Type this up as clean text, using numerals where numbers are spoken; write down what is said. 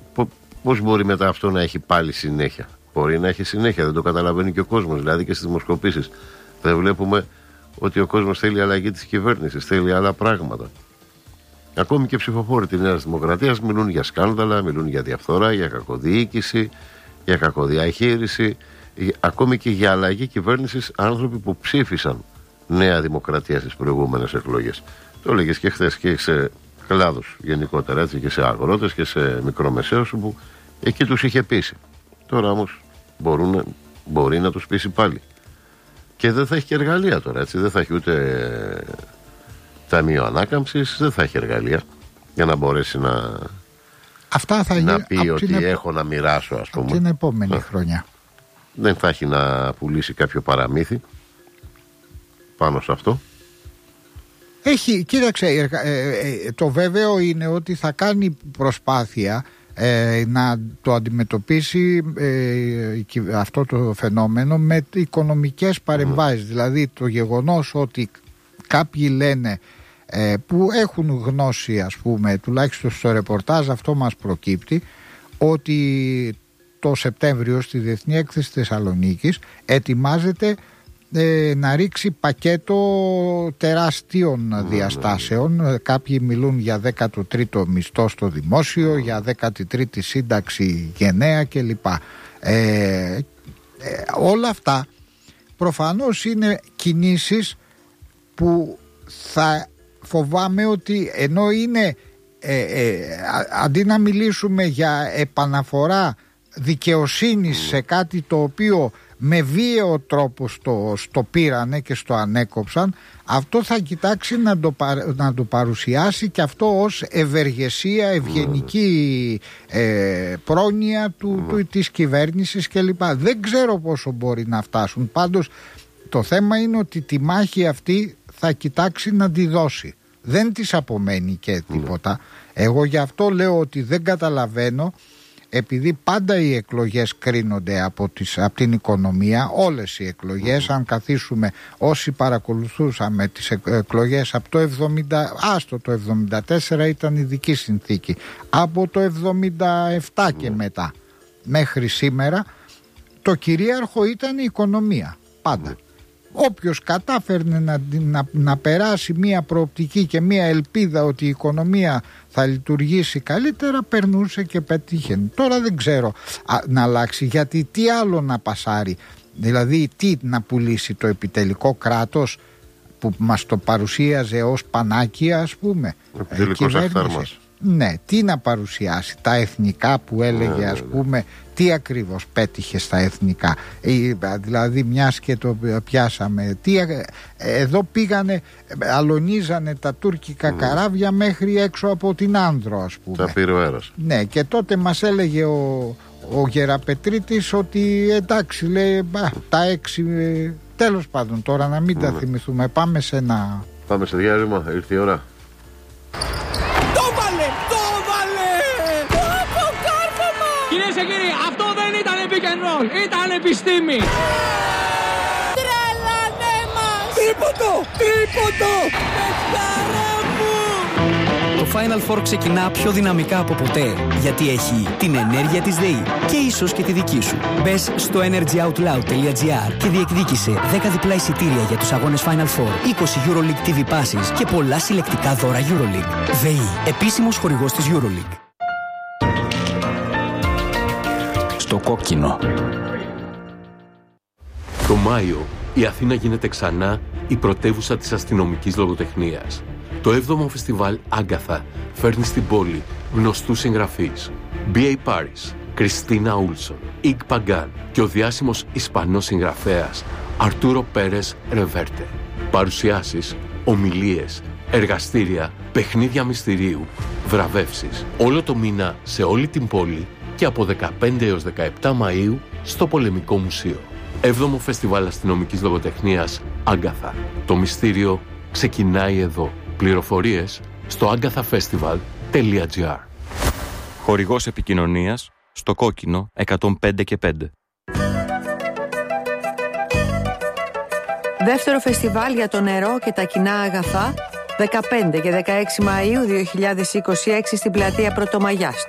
Πώς μπορεί μετά αυτό να έχει πάλι συνέχεια? Μπορεί να έχει συνέχεια, δεν το καταλαβαίνει και ο κόσμος. Δηλαδή και στις δημοσκοπήσεις δεν βλέπουμε ότι ο κόσμος θέλει αλλαγή της κυβέρνησης, θέλει άλλα πράγματα. Ακόμη και ψηφοφόροι της Νέας Δημοκρατίας μιλούν για σκάνδαλα, μιλούν για διαφθορά, για κακοδιοίκηση, για κακοδιαχείριση, ακόμη και για αλλαγή κυβέρνησης άνθρωποι που ψήφισαν Νέα Δημοκρατία στις προηγούμενες εκλογές. Το έλεγες και χθες και σε κλάδους γενικότερα, έτσι, και σε αγρότες και σε μικρομεσαίους που εκεί τους είχε πείσει. Τώρα όμως μπορεί να τους πείσει πάλι. Και δεν θα έχει και εργαλεία τώρα, έτσι. Δεν θα έχει ούτε ταμείο ανάκαμψης, δεν θα έχει εργαλεία για να μπορέσει να πει ότι έχω να μοιράσω, ας πούμε. Από την επόμενη χρονιά. Δεν θα έχει να πουλήσει κάποιο παραμύθι πάνω σε αυτό. Κοίταξε, το βέβαιο είναι ότι θα κάνει προσπάθεια να το αντιμετωπίσει αυτό το φαινόμενο με οικονομικές παρεμβάσεις. Δηλαδή το γεγονός ότι κάποιοι λένε που έχουν γνώση, ας πούμε, τουλάχιστον στο ρεπορτάζ αυτό μας προκύπτει, ότι το Σεπτέμβριο στη Διεθνή Έκθεση Θεσσαλονίκης ετοιμάζεται να ρίξει πακέτο τεράστιων διαστάσεων. Κάποιοι μιλούν για 13ο μισθό στο δημόσιο, για 13η σύνταξη γενναία κλπ. Όλα αυτά προφανώς είναι κινήσεις που θα φοβάμαι ότι ενώ είναι αντί να μιλήσουμε για επαναφορά δικαιοσύνης σε κάτι το οποίο με βίαιο τρόπο στο πήρανε και στο ανέκοψαν, αυτό θα κοιτάξει να το παρουσιάσει και αυτό ως ευεργεσία, ευγενική πρόνοια της κυβέρνησης κλπ. Δεν ξέρω πόσο μπορεί να φτάσουν. Πάντως το θέμα είναι ότι τη μάχη αυτή θα κοιτάξει να τη δώσει. Δεν της απομένει και τίποτα. Εγώ γι' αυτό λέω ότι δεν καταλαβαίνω, επειδή πάντα οι εκλογές κρίνονται από την οικονομία, όλες οι εκλογές, αν καθίσουμε όσοι παρακολουθούσαμε τις εκλογές από το 74 ήταν ειδική συνθήκη, από το 77 και μετά μέχρι σήμερα το κυρίαρχο ήταν η οικονομία πάντα. Όποιος κατάφερνε να περάσει μία προοπτική και μία ελπίδα ότι η οικονομία θα λειτουργήσει καλύτερα, περνούσε και πετύχαινε. Τώρα δεν ξέρω να αλλάξει, γιατί τι άλλο να πασάρει, δηλαδή τι να πουλήσει το επιτελικό κράτος που μας το παρουσίαζε ως πανάκια, ας πούμε, κυβέρνηση. Ναι, τι να παρουσιάσει, τα εθνικά που έλεγε, ας πούμε, τι ακριβώς πέτυχε στα εθνικά, δηλαδή μιας και το πιάσαμε, εδώ πήγανε, αλωνίζανε τα τουρκικά καράβια μέχρι έξω από την Άνδρο, ας πούμε. Τα πήρε ο αέρας. Ναι, και τότε μας έλεγε ο Γεραπετρίτης ότι εντάξει, λέει, τα 6, τέλος πάντων, τώρα να μην τα θυμηθούμε, πάμε σε διάλειμμα, ήρθε η ώρα. Αυτό δεν ήταν pick and roll, ήταν επιστήμη. Τρελανέ μας. Τρίποντο. Πεχταρά μου. Το Final Four ξεκινά πιο δυναμικά από ποτέ, γιατί έχει την ενέργεια της ΔΕΗ και ίσως και τη δική σου. Μπες στο energyoutloud.gr και διεκδίκησε 10 διπλά εισιτήρια για τους αγώνες Final Four, 20 EuroLeague TV passes και πολλά συλλεκτικά δώρα EuroLeague. ΔΕΗ, επίσημος χορηγός της EuroLeague. Το κόκκινο. Το Μάιο η Αθήνα γίνεται ξανά η πρωτεύουσα της αστυνομικής λογοτεχνίας. Το 7ο φεστιβάλ Άγκαθα φέρνει στην πόλη γνωστούς συγγραφείς. B.A. Paris, Κριστίνα Ούλσον, Ιγ Παγκάν και ο διάσημος Ισπανός συγγραφέας Αρτούρο Πέρες Ρεβέρτε. Παρουσιάσεις, ομιλίες, εργαστήρια, παιχνίδια μυστηρίου, βραβεύσεις. Όλο το μήνα σε όλη την πόλη και από 15 έως 17 Μαΐου στο Πολεμικό Μουσείο. 7ο Φεστιβάλ Αστυνομικής Λογοτεχνίας Άγκαθα. Το μυστήριο ξεκινάει εδώ. Πληροφορίες στο agathafestival.gr. Χορηγός επικοινωνίας στο κόκκινο 105 και 5. Δεύτερο φεστιβάλ για το νερό και τα κοινά αγαθά 15 και 16 Μαΐου 2026 στην πλατεία Πρωτομαγιάς.